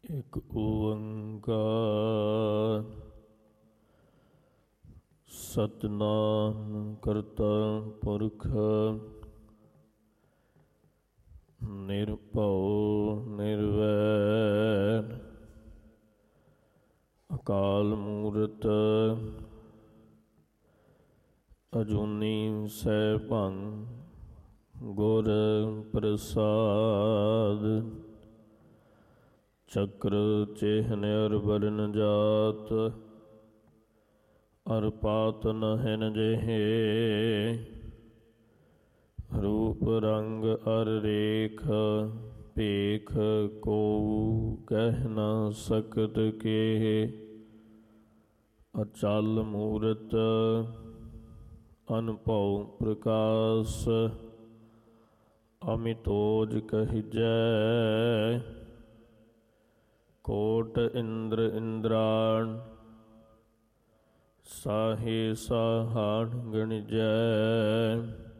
ਇਕ ਓੰਕਾਰ ਸਤਿਨਾਮ ਕਰਤਾ ਪੁਰਖ ਨਿਰਭਉ ਨਿਰਵੈਰ ਅਕਾਲ ਮੂਰਤ ਅਜੂਨੀ ਸੈਭੰ ਗੁਰ ਪ੍ਰਸਾਦ ਚਕਰ ਚਿਹਨ ਅਰ ਬਰਨ ਜਾਤ ਅਰ ਪਾਤ ਨਹਿਨ ਜਿਹੇ ਰੂਪ ਰੰਗ ਅਰ ਰੇਖ ਭੇਖ ਕੋ ਕਹਿ ਨ ਸਕਤ ਕੇ ਅਚਲ ਮੂਰਤ ਅਨਭਉ ਪ੍ਰਕਾਸ਼ ਅਮਿਤੋਜ ਕਹਿਜੈ ਕੋਟ ਇੰਦਰ ਇੰਦਰਾਣ ਸਾਹੇ ਸਾਹਾਣ ਗਣਿਜੈ